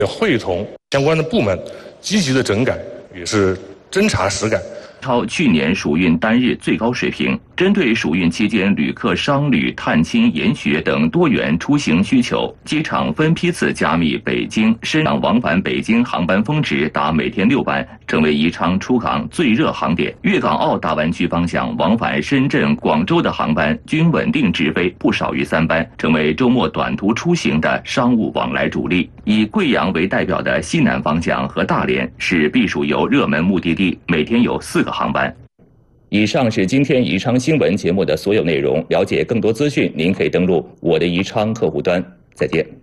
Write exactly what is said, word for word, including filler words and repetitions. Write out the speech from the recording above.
要会同相关的部门积极的整改，也是侦查实改。 超去年暑运单日最高水平。针对暑运期间旅客商旅、探亲、研学等多元出行需求，机场分批次加密北京、深港往返北京航班峰值达每天六班，成为宜昌出港最热航点。粤港澳大湾区方向往返深圳、广州的航班均稳定直飞，不少于三班，成为周末短途出行的商务往来主力。以贵阳为代表的西南方向和大连是避暑游热门目的地，每天有四个航班。以上是今天宜昌新闻节目的所有内容。了解更多资讯，您可以登录我的宜昌客户端。再见。